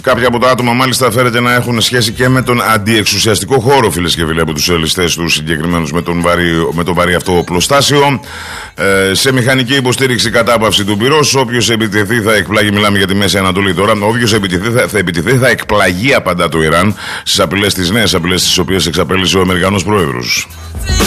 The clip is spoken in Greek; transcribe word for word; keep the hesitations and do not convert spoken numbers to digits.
Κάποια από τα άτομα μάλιστα φέρεται να έχουν σχέση και με τον αντιεξουσιαστικό χώρο, φίλες και φίλοι, από τους ληστές τους συγκεκριμένους με τον βαρύ, με το βαρύ αυτό οπλοστάσιο. Ε, σε μηχανική υποστήριξη κατάπαυση του πυρός. Όποιος επιτεθεί θα εκπλαγεί. Μιλάμε για τη Μέση Ανατολή τώρα. Όποιος επιτεθεί θα, θα επιτεθεί θα εκπλαγεί, απαντά το Ιράν στις απειλές, τις νέες απειλές τις οποίες εξαπέλυσε ο Αμερικανός Πρόεδρος.